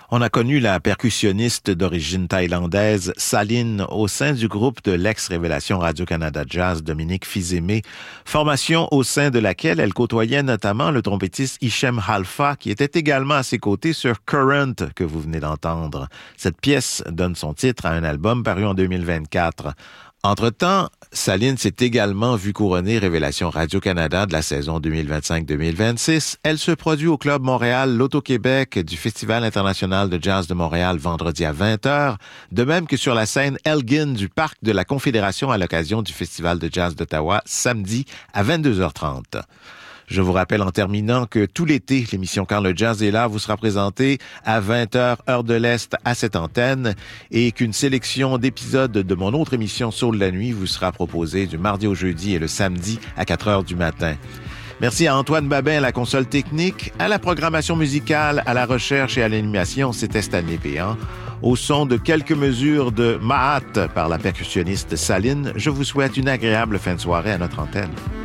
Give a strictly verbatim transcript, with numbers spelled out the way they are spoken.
On a connu la percussionniste d'origine thaïlandaise Saline au sein du groupe de l'ex-révélation Radio-Canada Jazz Dominique Fils-Aimé, formation au sein de laquelle elle côtoyait notamment le trompettiste Hichem Halfa qui était également à ses côtés sur Current que vous venez d'entendre. Cette pièce donne son titre à un album paru en deux mille vingt-quatre. Entre-temps, Saline s'est également vue couronner Révélation Radio-Canada de la saison deux mille vingt-cinq deux mille vingt-six. Elle se produit au Club Montréal, l'Auto-Québec du Festival international de jazz de Montréal vendredi à vingt heures, de même que sur la scène Elgin du Parc de la Confédération à l'occasion du Festival de jazz d'Ottawa samedi à vingt-deux heures trente. Je vous rappelle en terminant que tout l'été, l'émission Quand le jazz est là vous sera présentée à vingt heures, heure de l'Est, à cette antenne et qu'une sélection d'épisodes de mon autre émission Soul la nuit vous sera proposée du mardi au jeudi et le samedi à quatre heures du matin. Merci à Antoine Babin à la console technique, à la programmation musicale, à la recherche et à l'animation, c'était Stanley Péan. Au son de quelques mesures de Mahat par la percussionniste Saline, je vous souhaite une agréable fin de soirée à notre antenne.